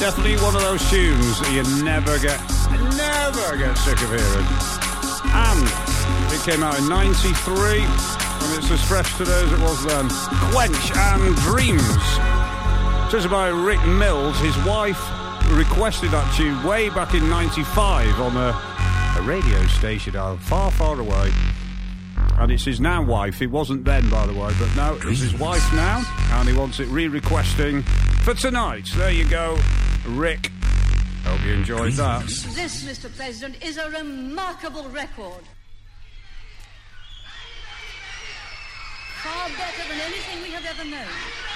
Definitely one of those tunes that you never get sick of hearing. And it came out in 93, and it's as fresh today as it was then. Quench and Dreams. This is by Rick Mills. His wife requested that tune way back in 95 on a radio station far, far away. And it's his now wife. It wasn't then, by the way, but now it's his wife now, and he wants it re-requesting for tonight. There you go, Rick. Hope you enjoyed that. This, Mr. President, is a remarkable record. Far better than anything we have ever known.